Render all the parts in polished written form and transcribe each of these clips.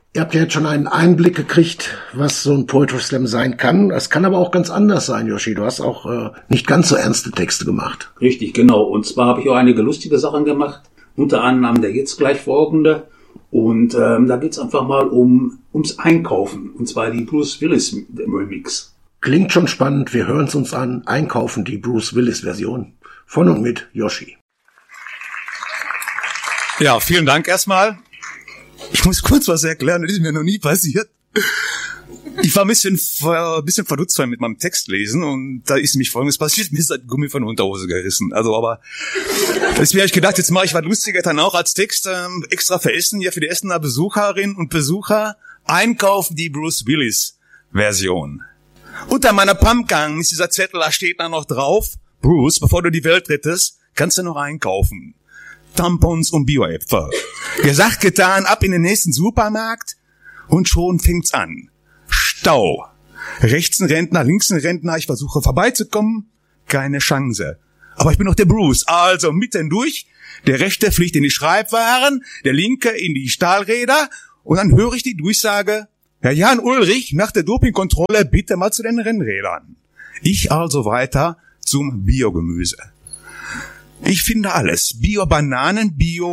Ihr habt ja jetzt schon einen Einblick gekriegt, was so ein Poetry Slam sein kann. Es kann aber auch ganz anders sein, Yoshi. Du hast auch nicht ganz so ernste Texte gemacht. Richtig, genau. Und zwar habe ich auch einige lustige Sachen gemacht. Unter anderem der jetzt gleich folgende. Und da geht's einfach mal ums Einkaufen. Und zwar die Bruce Willis Remix. Klingt schon spannend. Wir hören es uns an. Einkaufen, die Bruce Willis Version. Von und mit Yoshi. Ja, vielen Dank erstmal. Ich muss kurz was erklären, das ist mir noch nie passiert. Ich war ein bisschen verdutzt mit meinem Textlesen und da ist nämlich Folgendes passiert, mir ist das Gummi von der Unterhose gerissen. Aber deswegen habe ich gedacht, jetzt mache ich was Lustiges dann auch als Text, extra für Essen, hier für die Essener Besucherinnen und Besucher, einkaufen die Bruce Willis Version. Unter meiner Pumpgun ist dieser Zettel, da steht da noch drauf, Bruce, bevor du die Welt rettest, kannst du noch einkaufen. Tampons und Bioäpfel. Gesagt, getan, ab in den nächsten Supermarkt und schon fängt's an. Stau. Rechts ein Rentner, links ein Rentner, ich versuche vorbeizukommen, keine Chance. Aber ich bin doch der Bruce, also mitten durch, der rechte fliegt in die Schreibwaren, der linke in die Stahlräder und dann höre ich die Durchsage, Herr Jan Ulrich, nach der Dopingkontrolle bitte mal zu den Rennrädern. Ich also weiter zum Biogemüse. Ich finde alles. Bio-Bananen,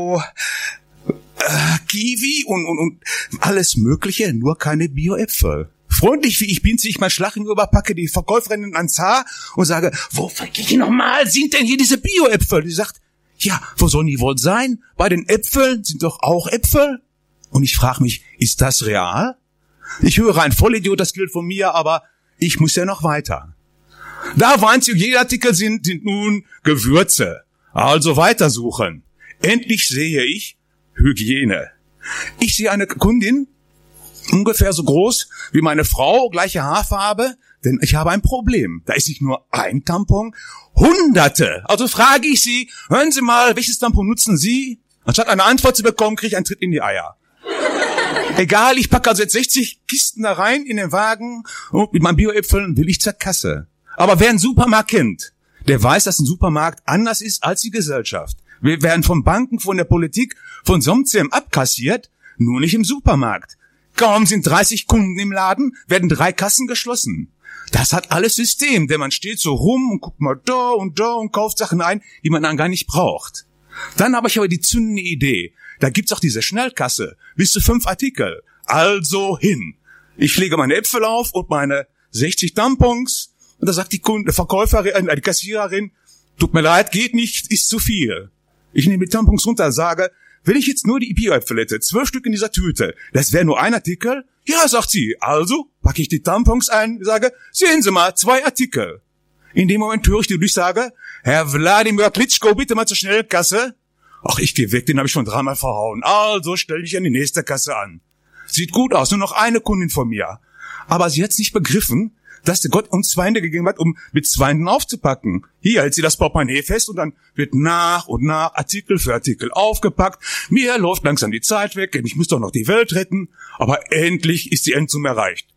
Kiwi und alles Mögliche, nur keine Bio-Äpfel. Freundlich wie ich bin, ziehe ich mein Schlachen über, packe die Verkäuferin ans Haar und sage, wo verglichen nochmal sind denn hier diese Bio-Äpfel? Die sagt, ja, wo sollen die wohl sein? Bei den Äpfeln sind doch auch Äpfel. Und ich frage mich, ist das real? Ich höre ein Vollidiot, das gilt von mir, aber ich muss ja noch weiter. Da wo einzig Hygieneartikel sind nun Gewürze. Also weitersuchen. Endlich sehe ich Hygiene. Ich sehe eine Kundin, ungefähr so groß wie meine Frau, gleiche Haarfarbe, denn ich habe ein Problem. Da ist nicht nur ein Tampon, Hunderte. Also frage ich sie, hören Sie mal, welches Tampon nutzen Sie? Anstatt eine Antwort zu bekommen, kriege ich einen Tritt in die Eier. Egal, ich packe also jetzt 60 Kisten da rein in den Wagen und mit meinen Bioäpfeln will ich zur Kasse. Aber wer einen Supermarkt kennt, der weiß, dass ein Supermarkt anders ist als die Gesellschaft. Wir werden von Banken, von der Politik, von Somzem abkassiert, nur nicht im Supermarkt. Kaum sind 30 Kunden im Laden, werden 3 Kassen geschlossen. Das hat alles System, denn man steht so rum und guckt mal da und kauft Sachen ein, die man dann gar nicht braucht. Dann habe ich aber die zündende Idee. Da gibt's auch diese Schnellkasse, bis zu 5 Artikel. Also hin. Ich lege meine Äpfel auf und meine 60 Tampons. Und da sagt die Verkäuferin, die Kassiererin, tut mir leid, geht nicht, ist zu viel. Ich nehme die Tampons runter, sage, wenn ich jetzt nur die Bioäpfel hätte, 12 Stück in dieser Tüte, das wäre nur ein Artikel? Ja, sagt sie. Also packe ich die Tampons ein, sage, sehen Sie mal, 2 Artikel. In dem Moment höre ich die Durchsage, Herr Wladimir Klitschko, bitte mal zur Schnellkasse. Ach, ich gehe weg, den habe ich schon 3-mal verhauen. Also stell dich an die nächste Kasse an. Sieht gut aus, nur noch eine Kundin von mir. Aber sie hat's nicht begriffen, dass der Gott uns 2 Hände gegeben hat, um mit 2 Händen aufzupacken. Hier hält sie das Portemonnaie fest und dann wird nach und nach Artikel für Artikel aufgepackt. Mir läuft langsam die Zeit weg, denn ich muss doch noch die Welt retten. Aber endlich ist die Endsumme erreicht.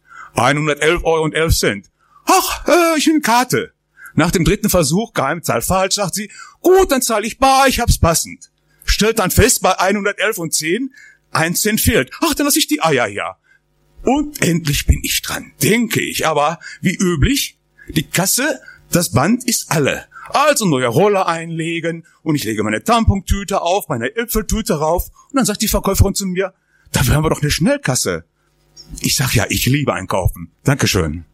111,11 €. Ach, ich will eine Karte. Nach dem 3. Versuch, Geheimzahl falsch, sagt sie, gut, dann zahle ich bar, ich hab's passend. Stellt dann fest, bei 111,10 1 Cent fehlt. Ach, dann lasse ich die Eier hier. Und endlich bin ich dran, denke ich. Aber wie üblich, die Kasse, das Band ist alle. Also neue Roller einlegen und ich lege meine Tampontüte auf, meine Äpfeltüte rauf und dann sagt die Verkäuferin zu mir, da wären wir doch eine Schnellkasse. Ich sag ja, ich liebe einkaufen. Dankeschön.